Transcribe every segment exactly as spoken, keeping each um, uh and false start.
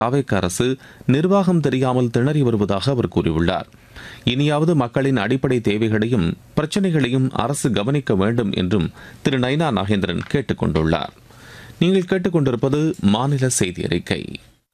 தாவேக அரசு நிர்வாகம் தெரியாமல் திணறி வருவதாக அவர் கூறியுள்ளார். இனியாவது மக்களின் அடிப்படை தேவைகளையும் பிரச்சினைகளையும் அரசு கவனிக்க வேண்டும் என்றும் திரு நயினா நாகேந்திரன் கேட்டுக் கொண்டுள்ளார். நீங்கள் கேட்டுக்கொண்டிருப்பது மாநில செய்தி அறிக்கை.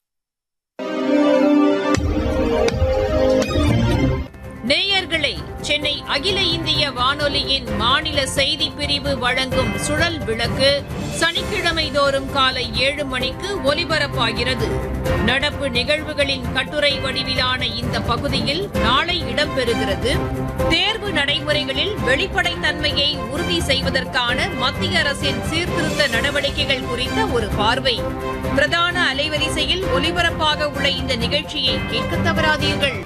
நேயர்களே, சென்னை அகில இந்திய வானொலியின் மாநில செய்தி பிரிவு வழங்கும் சுழல் விளக்கு சனிக்கிழமை தோறும் காலை ஏழு மணிக்கு ஒலிபரப்பாகிறது. நடப்பு நிகழ்வுகளின் கட்டுரை வடிவிலான இந்த பகுதியில் நாளை இடம்பெறுகிறது. தேர்வு நடைமுறைகளில் வெளிப்படைத்தன்மையை உறுதி செய்வதற்கான மத்திய அரசின் சீர்திருத்த நடவடிக்கைகள் குறித்த ஒரு பார்வை. பிரதான அலைவரிசையில் ஒலிபரப்பாக உள்ள இந்த நிகழ்ச்சியை கேட்க தவறாதீர்கள்.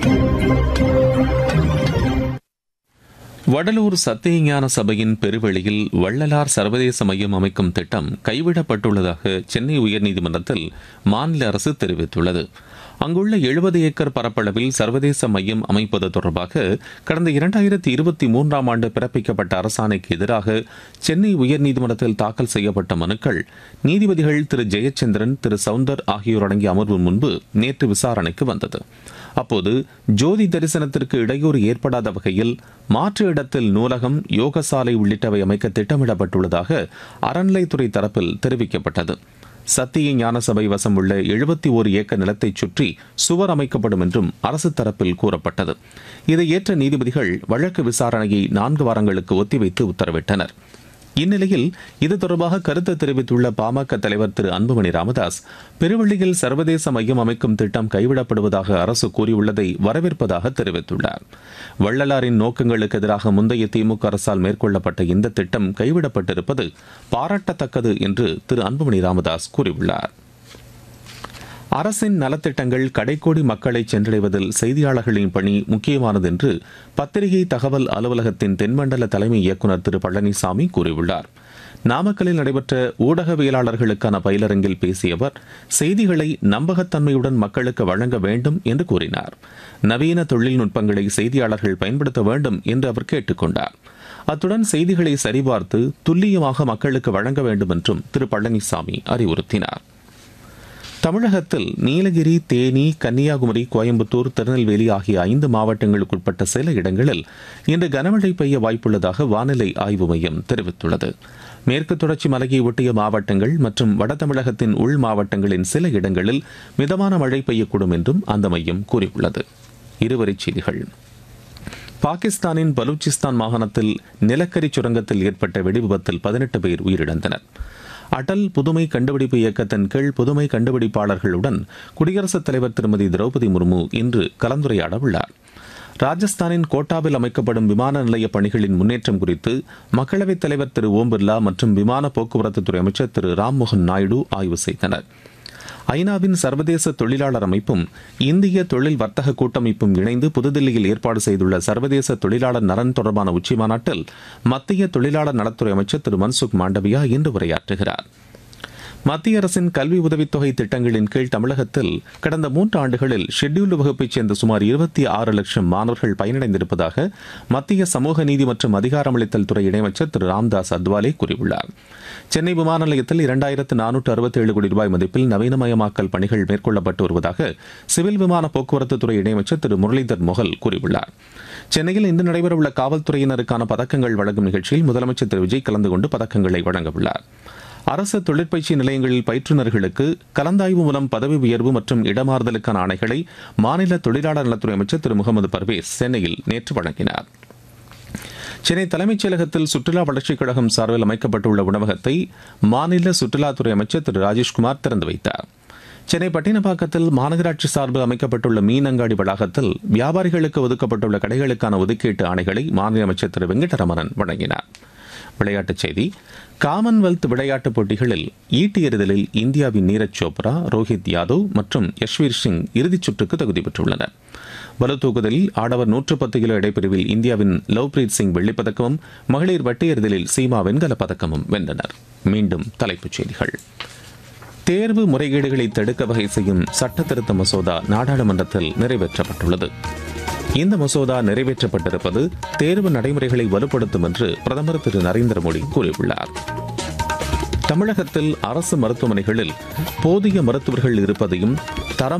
வடலூர் சத்தியஞான சபையின் பெருவெளியில் வள்ளலார் சர்வதேச மையம் அமைக்கும் திட்டம் கைவிடப்பட்டுள்ளதாக சென்னை உயர்நீதிமன்றத்தில் மாநில அரசு தெரிவித்துள்ளது. அங்குள்ள எழுபது ஏக்கர் பரப்பளவில் சர்வதேச மையம் அமைப்பது தொடர்பாக கடந்த இரண்டாயிரத்தி இருபத்தி மூன்றாம் ஆண்டு பிறப்பிக்கப்பட்ட அரசாணைக்கு எதிராக சென்னை உயர்நீதிமன்றத்தில் தாக்கல் செய்யப்பட்ட மனுக்கள் நீதிபதிகள் திரு ஜெயச்சந்திரன், திரு சவுந்தர் ஆகியோர் அடங்கிய அமர்வு முன்பு நேற்று விசாரணைக்கு வந்தது. அப்போது ஜோதி தரிசனத்திற்கு இடையூறு ஏற்படாத வகையில் மாற்று இடத்தில் நூலகம், யோகசாலை உள்ளிட்டவை அமைக்க திட்டமிடப்பட்டுள்ளதாக அறநிலைத்துறை தரப்பில் தெரிவிக்கப்பட்டது. சத்திய ஞான சபை வசம் உள்ள எழுபத்தி ஓரு ஏக்கர் நிலத்தை சுற்றி சுவர் அமைக்கப்படும் என்றும் அரசு தரப்பில் கூறப்பட்டது. இதை ஏற்ற நீதிபதிகள் வழக்கு விசாரணையை நான்கு வாரங்களுக்கு ஒத்திவைத்து உத்தரவிட்டனர். இந்நிலையில் இது தொடர்பாக கருத்து தெரிவித்துள்ள பாமக தலைவர் திரு அன்புமணி ராமதாஸ், பெருவெளியில் சர்வதேச மையம் அமைக்கும் திட்டம் கைவிடப்படுவதாக அரசு கூறியுள்ளதை வரவேற்பதாக தெரிவித்துள்ளார். வள்ளலாரின் நோக்கங்களுக்கு எதிராக முந்தைய திமுக அரசால் மேற்கொள்ளப்பட்ட இந்த திட்டம் கைவிடப்பட்டிருப்பது பாராட்டத்தக்கது என்று திரு அன்புமணி ராமதாஸ் கூறியுள்ளார். அரசின் நலத்திட்டங்கள் கடைக்கோடி மக்களை சென்றடைவதில் செய்தியாளர்களின் பணி முக்கியமானது என்று பத்திரிகை தகவல் அலுவலகத்தின் தென்மண்டல தலைமை இயக்குநர் திரு பழனிசாமி கூறியுள்ளார். நாமக்கல்லில் நடைபெற்ற ஊடகவியலாளர்களுக்கான பயிலரங்கில் பேசிய அவர், செய்திகளை நம்பகத்தன்மையுடன் மக்களுக்கு வழங்க வேண்டும் என்று கூறினார். நவீன தொழில்நுட்பங்களை செய்தியாளர்கள் பயன்படுத்த வேண்டும் என்று அவர் கேட்டுக் கொண்டார். அத்துடன் செய்திகளை சரிபார்த்து துல்லியமாக மக்களுக்கு வழங்க வேண்டும் என்றும் திரு பழனிசாமி அறிவுறுத்தினார். தமிழகத்தில் நீலகிரி, தேனி, கன்னியாகுமரி, கோயம்புத்தூர், திருநெல்வேலி ஆகிய ஐந்து மாவட்டங்களுக்குட்பட்ட சில இடங்களில் இன்று கனமழை பெய்ய வாய்ப்புள்ளதாக வானிலை ஆய்வு மையம் தெரிவித்துள்ளது. மேற்கு தொடர்ச்சி மலையை ஒட்டிய மாவட்டங்கள் மற்றும் வட தமிழகத்தின் உள் மாவட்டங்களின் சில இடங்களில் மிதமான மழை பெய்யக்கூடும் என்றும் அந்த மையம் கூறியுள்ளது. இருவரிச் செய்திகள். பாகிஸ்தானின் பலூச்சிஸ்தான் மாகாணத்தில் நிலக்கரி சுரங்கத்தில் ஏற்பட்ட வெடிவிபத்தில் பதினெட்டு பேர் உயிரிழந்தனர். அடல் புதுமை கண்டுபிடிப்பு இயக்கத்தின் கீழ் புதுமை கண்டுபிடிப்பாளர்களுடன் குடியரசுத் தலைவர் திருமதி திரௌபதி முர்மு இன்று கலந்துரையாட உள்ளார். ராஜஸ்தானின் கோட்டாவில் அமைக்கப்படும் விமான நிலைய பணிகளின் முன்னேற்றம் குறித்து மக்களவைத் தலைவர் திரு ஓம் பிர்லா மற்றும் விமான போக்குவரத்துத்துறை அமைச்சர் திரு ராம்மோகன் நாயுடு ஆய்வு செய்தனர். ஐநாவின் சர்வதேச தொழிலாளர் அமைப்பும் இந்திய தொழில் வர்த்தக கூட்டமைப்பும் இணைந்து புதுதில்லியில் ஏற்பாடு செய்துள்ள சர்வதேச தொழிலாளர் நலன் தொடர்பான உச்சிமாநாட்டில் மத்திய தொழிலாளர் நலத்துறை அமைச்சர் திரு மன்சுக் மாண்டவியா இன்று உரையாற்றுகிறார். மத்திய அரசின் கல்வி உதவித்தொகை திட்டங்களின் கீழ் தமிழகத்தில் கடந்த மூன்று ஆண்டுகளில் ஷெட்யூல்டு வகுப்பைச் சேர்ந்த சுமார் இருபத்தி ஆறு லட்சம் மாணவர்கள் பயனடைந்திருப்பதாக மத்திய சமூக நீதி மற்றும் அதிகாரமளித்தல் துறை இணையமைச்சர் திரு ராம்தாஸ் அத்வாலே கூறியுள்ளார். சென்னை விமான நிலையத்தில் இரண்டாயிரத்து நானூற்று அறுபத்தி ஏழு கோடி ரூபாய் மதிப்பில் நவீனமயமாக்கல் பணிகள் மேற்கொள்ளப்பட்டு வருவதாக சிவில் விமான போக்குவரத்து துறை இணையமைச்சர் திரு முரளிதர் மொஹல் கூறியுள்ளார். சென்னையில் இன்று நடைபெறவுள்ள காவல்துறையினருக்கான பதக்கங்கள் வழங்கும் நிகழ்ச்சியில் முதலமைச்சர் திரு விஜய் கலந்து கொண்டு பதக்கங்களை வழங்கவுள்ளார். அரசு தொழிற்பயிற்சி நிலையங்களில் பயிற்றுநர்களுக்கு கலந்தாய்வு மூலம் பதவி உயர்வு மற்றும் இடமாறுதலுக்கான ஆணைகளை மாநில தொழிலாளர் நலத்துறை அமைச்சர் திரு முகமது பர்வேஸ் சென்னையில் நேற்று வழங்கினார். சென்னை தலைமைச் செயலகத்தில் சுற்றுலா வளர்ச்சிக் கழகம் சார்பில் அமைக்கப்பட்டுள்ள உணவகத்தை மாநில சுற்றுலாத்துறை அமைச்சர் திரு ராஜேஷ்குமார் திறந்து வைத்தார். சென்னை பட்டினப்பாக்கத்தில் மாநகராட்சி சார்பில் அமைக்கப்பட்டுள்ள மீன் அங்காடி வளாகத்தில் வியாபாரிகளுக்கு ஒதுக்கப்பட்டுள்ள கடைகளுக்கான ஒதுக்கீட்டு ஆணைகளை மாநில அமைச்சர் திரு வெங்கடரமணன் வழங்கினார். விளையாட்டுச் செய்தி. காமன்வெல்த் விளையாட்டுப் போட்டிகளில் ஈட்டி எறிதலில் இந்தியாவின் நீரஜ் சோப்ரா, ரோஹித் யாதவ் மற்றும் யஷ்வீர் சிங் இறுதிச் சுற்றுக்கு தகுதி பெற்றுள்ளனர். பளுதூக்குதலில் ஆடவர் நூற்று பத்து கிலோ இடைப்பிரிவில் இந்தியாவின் லவ்பிரீத் சிங் வெள்ளிப்பதக்கமும், மகளிர் வட்டு எறிதலில் சீமா வெண்கலப் பதக்கமும் வென்றனர். மீண்டும் தலைப்புச் செய்திகள். தேர்வு முறைகேடுகளை தடுக்க வகை செய்யும் சட்ட திருத்த மசோதா நாடாளுமன்றத்தில் நிறைவேற்றப்பட்டுள்ளது. இந்த மசோதா நிறைவேற்றப்பட்டிருப்பது தேர்வு நடைமுறைகளை வலுப்படுத்தும் என்று பிரதமர் திரு நரேந்திர மோடி கூறியுள்ளார். தமிழகத்தில் அரசு மருத்துவமனைகளில் போதிய மருத்துவர்கள் இருப்பதையும் தரம்